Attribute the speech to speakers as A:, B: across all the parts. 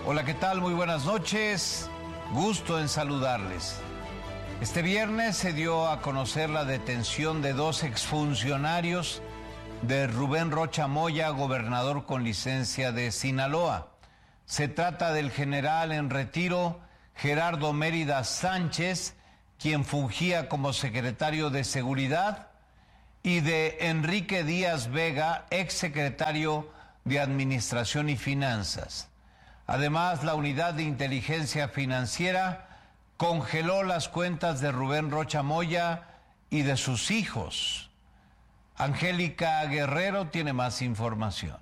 A: Hola, ¿qué tal? Muy buenas noches. Gusto en saludarles. Este viernes se dio a conocer la detención de 2 exfuncionarios de Rubén Rocha Moya, gobernador con licencia de Sinaloa. Se trata del general en retiro Gerardo Mérida Sánchez, quien fungía como secretario de Seguridad, y de Enrique Díaz Vega, exsecretario de Administración y Finanzas. Además, la Unidad de Inteligencia Financiera congeló las cuentas de Rubén Rocha Moya y de sus hijos. Angélica Guerrero tiene más información.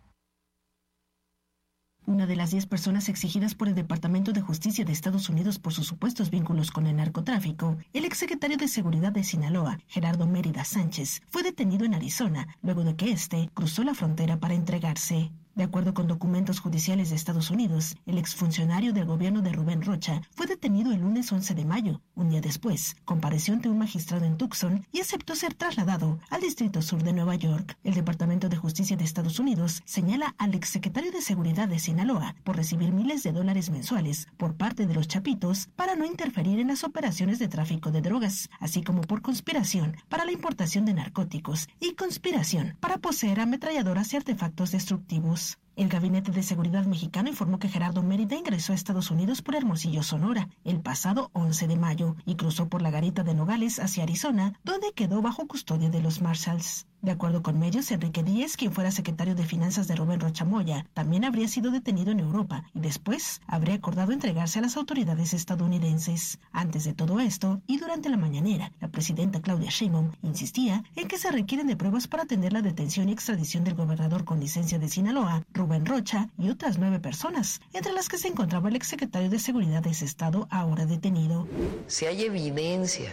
B: Una de las 10 personas exigidas por el Departamento de Justicia de Estados Unidos por sus supuestos vínculos con el narcotráfico, el exsecretario de Seguridad de Sinaloa, Gerardo Mérida Sánchez, fue detenido en Arizona luego de que éste cruzó la frontera para entregarse. De acuerdo con documentos judiciales de Estados Unidos, el exfuncionario del gobierno de Rubén Rocha fue detenido el lunes 11 de mayo. Un día después, compareció ante un magistrado en Tucson y aceptó ser trasladado al Distrito Sur de Nueva York. El Departamento de Justicia de Estados Unidos señala al exsecretario de Seguridad de Sinaloa por recibir miles de dólares mensuales por parte de los Chapitos para no interferir en las operaciones de tráfico de drogas, así como por conspiración para la importación de narcóticos y conspiración para poseer ametralladoras y artefactos destructivos. El Gabinete de Seguridad mexicano informó que Gerardo Mérida ingresó a Estados Unidos por Hermosillo, Sonora, el pasado 11 de mayo y cruzó por la garita de Nogales hacia Arizona, donde quedó bajo custodia de los Marshals. De acuerdo con medios, Enrique Díaz, quien fuera secretario de Finanzas de Rubén Rocha Moya, también habría sido detenido en Europa y después habría acordado entregarse a las autoridades estadounidenses. Antes de todo esto, y durante la mañanera, la presidenta Claudia Sheinbaum insistía en que se requieren de pruebas para atender la detención y extradición del gobernador con licencia de Sinaloa, Rubén Rocha, y otras 9 personas, entre las que se encontraba el exsecretario de Seguridad de ese estado, ahora detenido.
C: Si hay evidencia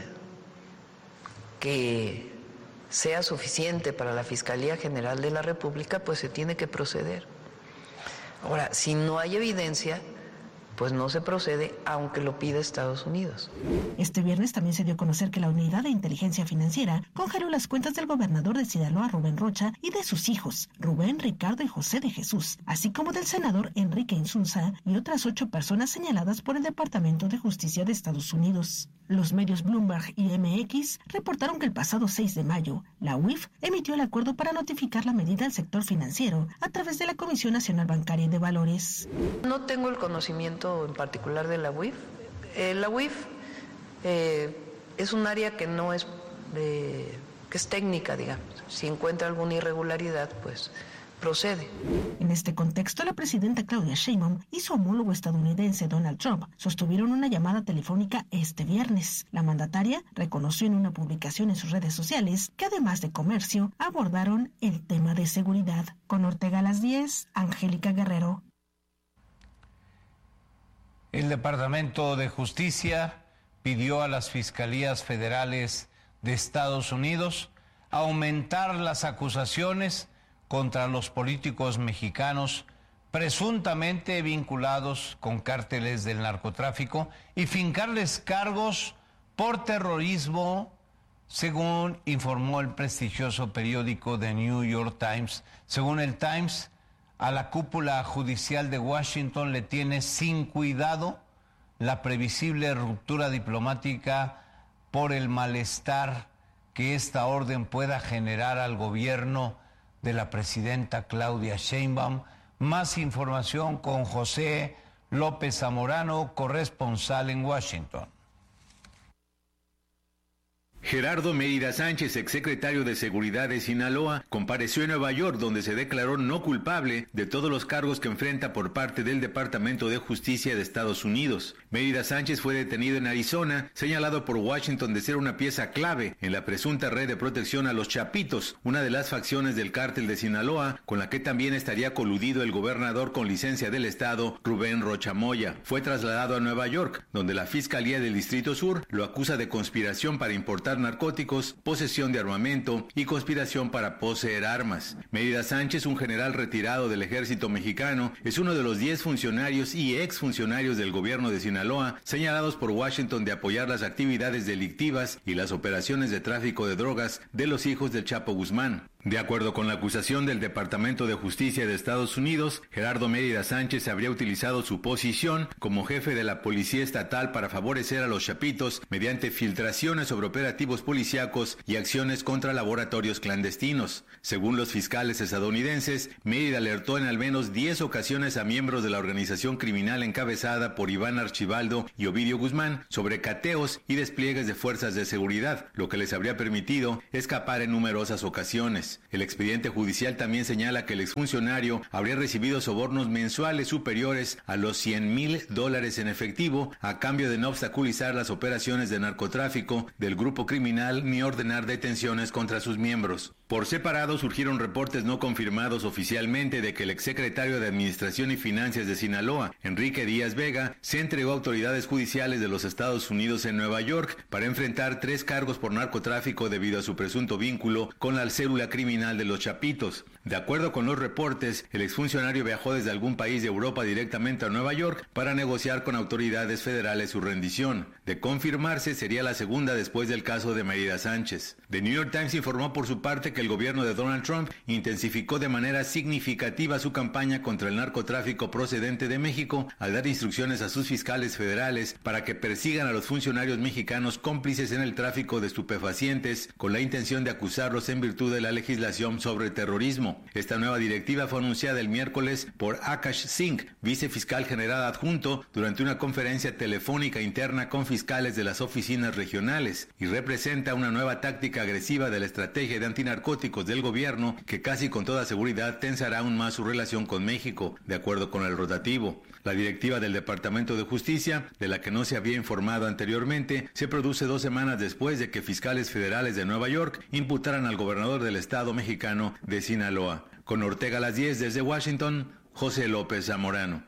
C: que sea suficiente para la Fiscalía General de la República, pues se tiene que proceder. Ahora, si no hay evidencia, pues no se procede, aunque lo pida Estados Unidos.
B: Este viernes también se dio a conocer que la Unidad de Inteligencia Financiera congeló las cuentas del gobernador de Sinaloa, Rubén Rocha, y de sus hijos, Rubén, Ricardo y José de Jesús, así como del senador Enrique Insunza y otras 8 personas señaladas por el Departamento de Justicia de Estados Unidos. Los medios Bloomberg y MX reportaron que el pasado 6 de mayo, la UIF emitió el acuerdo para notificar la medida al sector financiero a través de la Comisión Nacional Bancaria y de Valores.
C: No tengo el conocimiento en particular de la UIF. La UIF es un área que no es que es técnica, digamos. Si encuentra alguna irregularidad, pues procede.
B: En este contexto, la presidenta Claudia Sheinbaum y su homólogo estadounidense Donald Trump sostuvieron una llamada telefónica este viernes. La mandataria reconoció en una publicación en sus redes sociales que además de comercio, abordaron el tema de seguridad. Con Ortega a las 10, Angélica Guerrero.
A: El Departamento de Justicia pidió a las fiscalías federales de Estados Unidos aumentar las acusaciones contra los políticos mexicanos presuntamente vinculados con cárteles del narcotráfico y fincarles cargos por terrorismo, según informó el prestigioso periódico The New York Times. Según el Times, a la cúpula judicial de Washington le tiene sin cuidado la previsible ruptura diplomática por el malestar que esta orden pueda generar al gobierno de la presidenta Claudia Sheinbaum. Más información con José López Zamorano, corresponsal en Washington.
D: Gerardo Mérida Sánchez, exsecretario de Seguridad de Sinaloa, compareció en Nueva York, donde se declaró no culpable de todos los cargos que enfrenta por parte del Departamento de Justicia de Estados Unidos. Mérida Sánchez fue detenido en Arizona, señalado por Washington de ser una pieza clave en la presunta red de protección a los Chapitos, una de las facciones del cártel de Sinaloa, con la que también estaría coludido el gobernador con licencia del estado, Rubén Rocha Moya. Fue trasladado a Nueva York, donde la Fiscalía del Distrito Sur lo acusa de conspiración para importar narcóticos, posesión de armamento y conspiración para poseer armas. Mérida Sánchez, un general retirado del ejército mexicano, es uno de los 10 funcionarios y exfuncionarios del gobierno de Sinaloa señalados por Washington de apoyar las actividades delictivas y las operaciones de tráfico de drogas de los hijos del Chapo Guzmán. De acuerdo con la acusación del Departamento de Justicia de Estados Unidos, Gerardo Mérida Sánchez habría utilizado su posición como jefe de la Policía Estatal para favorecer a los Chapitos mediante filtraciones sobre operativos policíacos y acciones contra laboratorios clandestinos. Según los fiscales estadounidenses, Mérida alertó en al menos 10 ocasiones a miembros de la organización criminal encabezada por Iván Archibaldo y Ovidio Guzmán sobre cateos y despliegues de fuerzas de seguridad, lo que les habría permitido escapar en numerosas ocasiones. El expediente judicial también señala que el exfuncionario habría recibido sobornos mensuales superiores a los $100,000 en efectivo a cambio de no obstaculizar las operaciones de narcotráfico del grupo criminal ni ordenar detenciones contra sus miembros. Por separado surgieron reportes no confirmados oficialmente de que el exsecretario de Administración y Finanzas de Sinaloa, Enrique Díaz Vega, se entregó a autoridades judiciales de los Estados Unidos en Nueva York para enfrentar 3 cargos por narcotráfico debido a su presunto vínculo con la célula criminal de los Chapitos. De acuerdo con los reportes, el exfuncionario viajó desde algún país de Europa directamente a Nueva York para negociar con autoridades federales su rendición. De confirmarse, sería la segunda después del caso de Mérida Sánchez. The New York Times informó por su parte que el gobierno de Donald Trump intensificó de manera significativa su campaña contra el narcotráfico procedente de México al dar instrucciones a sus fiscales federales para que persigan a los funcionarios mexicanos cómplices en el tráfico de estupefacientes con la intención de acusarlos en virtud de la legislación sobre terrorismo. Esta nueva directiva fue anunciada el miércoles por Akash Singh, vicefiscal general adjunto, durante una conferencia telefónica interna con fiscales de las oficinas regionales, y representa una nueva táctica agresiva de la estrategia de antinarcóticos del gobierno que casi con toda seguridad tensará aún más su relación con México, de acuerdo con el rotativo. La directiva del Departamento de Justicia, de la que no se había informado anteriormente, se produce 2 semanas después de que fiscales federales de Nueva York imputaran al gobernador del estado mexicano de Sinaloa. Con Ortega a las 10 desde Washington, José López Zamorano.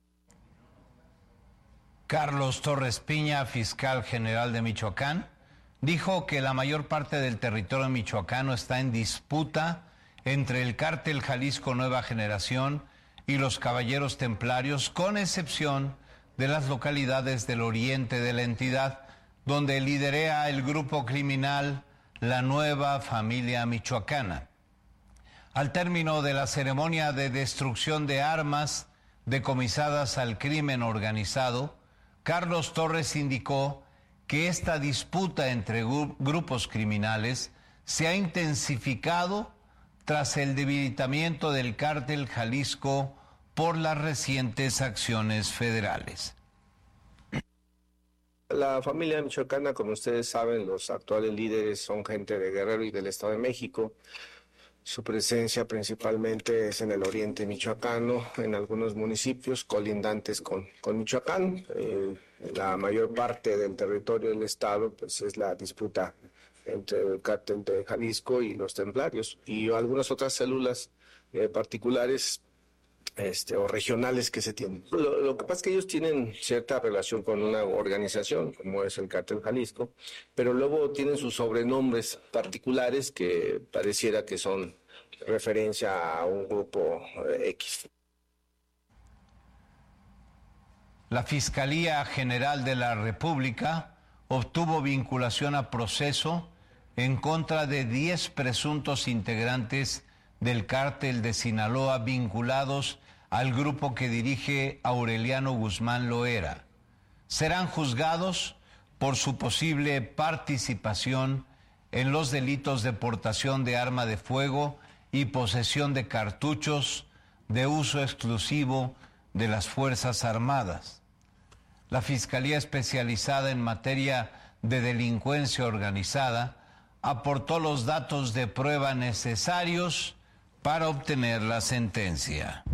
A: Carlos Torres Piña, fiscal general de Michoacán, dijo que la mayor parte del territorio michoacano está en disputa entre el cártel Jalisco Nueva Generación y los Caballeros Templarios, con excepción de las localidades del oriente de la entidad, donde liderea el grupo criminal La Nueva Familia Michoacana. Al término de la ceremonia de destrucción de armas decomisadas al crimen organizado, Carlos Torres indicó que esta disputa entre grupos criminales se ha intensificado tras el debilitamiento del cártel Jalisco por las recientes acciones federales.
E: La familia michoacana, como ustedes saben, los actuales líderes son gente de Guerrero y del Estado de México. Su presencia principalmente es en el oriente michoacano, en algunos municipios colindantes con Michoacán. La mayor parte del territorio del estado pues, es la disputa entre el cártel de Jalisco y los templarios y algunas otras células particulares o regionales que se tienen. Lo que pasa es que ellos tienen cierta relación con una organización, como es el cártel Jalisco, pero luego tienen sus sobrenombres particulares que pareciera que son referencia a un grupo X.
A: La Fiscalía General de la República obtuvo vinculación a proceso en contra de 10 presuntos integrantes del cártel de Sinaloa vinculados al grupo que dirige Aureliano Guzmán Loera. Serán juzgados por su posible participación en los delitos de portación de arma de fuego y posesión de cartuchos de uso exclusivo de las Fuerzas Armadas. La Fiscalía Especializada en Materia de Delincuencia Organizada aportó los datos de prueba necesarios para obtener la sentencia.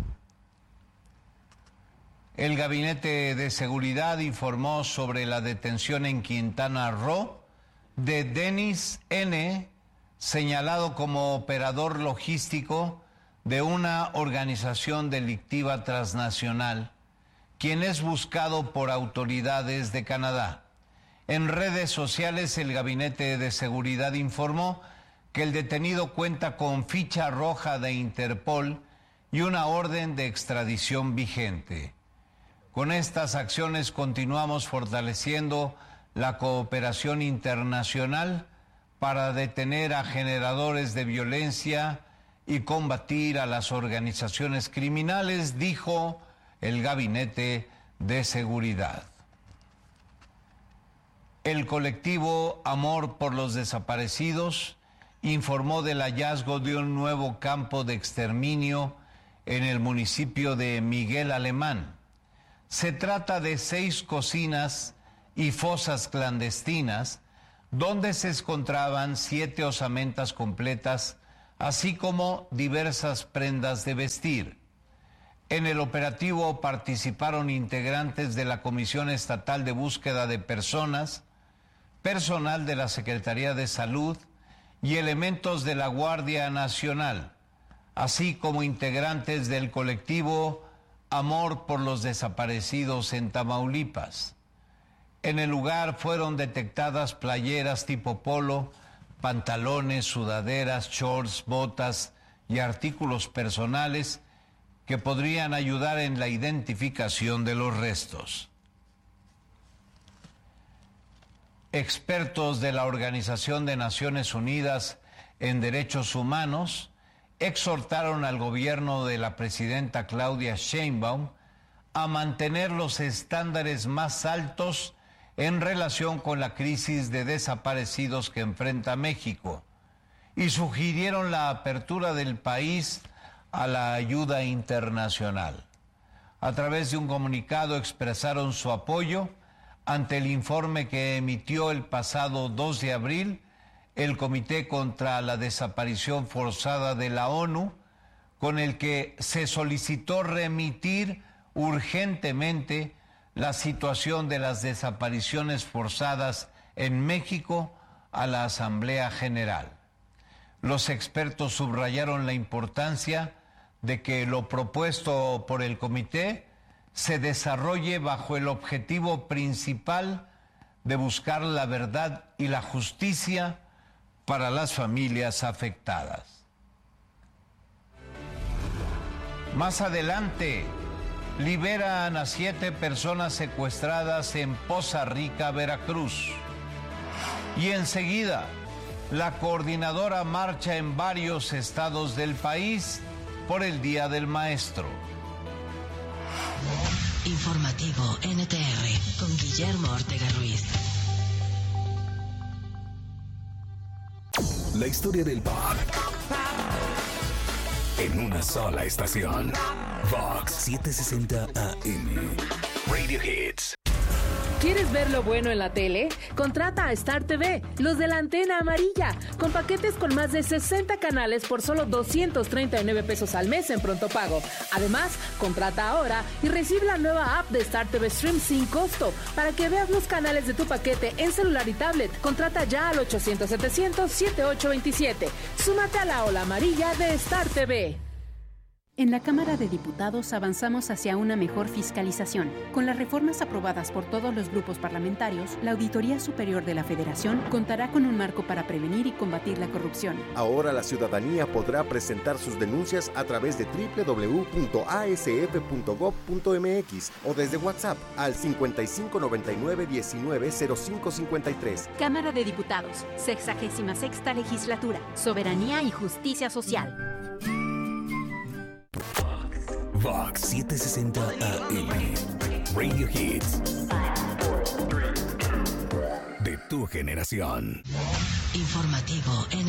A: El Gabinete de Seguridad informó sobre la detención en Quintana Roo de Denis N., señalado como operador logístico de una organización delictiva transnacional, quien es buscado por autoridades de Canadá. En redes sociales, el Gabinete de Seguridad informó que el detenido cuenta con ficha roja de Interpol y una orden de extradición vigente. Con estas acciones continuamos fortaleciendo la cooperación internacional para detener a generadores de violencia y combatir a las organizaciones criminales, dijo el Gabinete de Seguridad. El colectivo Amor por los Desaparecidos informó del hallazgo de un nuevo campo de exterminio en el municipio de Miguel Alemán. Se trata de 6 cocinas y fosas clandestinas donde se encontraban 7 osamentas completas, así como diversas prendas de vestir. En el operativo participaron integrantes de la Comisión Estatal de Búsqueda de Personas, personal de la Secretaría de Salud y elementos de la Guardia Nacional, así como integrantes del colectivo Amor por los Desaparecidos en Tamaulipas. En el lugar fueron detectadas playeras tipo polo, pantalones, sudaderas, shorts, botas y artículos personales que podrían ayudar en la identificación de los restos. Expertos de la Organización de Naciones Unidas en Derechos Humanos exhortaron al gobierno de la presidenta Claudia Sheinbaum a mantener los estándares más altos en relación con la crisis de desaparecidos que enfrenta México y sugirieron la apertura del país a la ayuda internacional. A través de un comunicado expresaron su apoyo ante el informe que emitió el pasado 2 de abril el Comité contra la Desaparición Forzada de la ONU, con el que se solicitó remitir urgentemente la situación de las desapariciones forzadas en México a la Asamblea General. Los expertos subrayaron la importancia de que lo propuesto por el comité se desarrolle bajo el objetivo principal de buscar la verdad y la justicia para las familias afectadas. Más adelante, liberan a 7 personas secuestradas en Poza Rica, Veracruz. Y enseguida, la coordinadora marcha en varios estados del país por el Día del Maestro.
F: Informativo NTR con Guillermo Ortega Ruiz.
G: La historia del pop en una sola estación. Vox 760 AM. Radio Hits.
H: ¿Quieres ver lo bueno en la tele? Contrata a Star TV, los de la antena amarilla, con paquetes con más de 60 canales por solo 239 pesos al mes en pronto pago. Además, contrata ahora y recibe la nueva app de Star TV Stream sin costo para que veas los canales de tu paquete en celular y tablet. Contrata ya al 800-700-7827. Súmate a la ola amarilla de Star TV.
I: En la Cámara de Diputados avanzamos hacia una mejor fiscalización. Con las reformas aprobadas por todos los grupos parlamentarios, la Auditoría Superior de la Federación contará con un marco para prevenir y combatir la corrupción.
J: Ahora la ciudadanía podrá presentar sus denuncias a través de www.asf.gov.mx o desde WhatsApp al 5599-190553.
I: Cámara de Diputados, 66ª Legislatura, Soberanía y Justicia Social.
G: Vox 760 AM. Radio Hits. De tu generación.
F: Informativo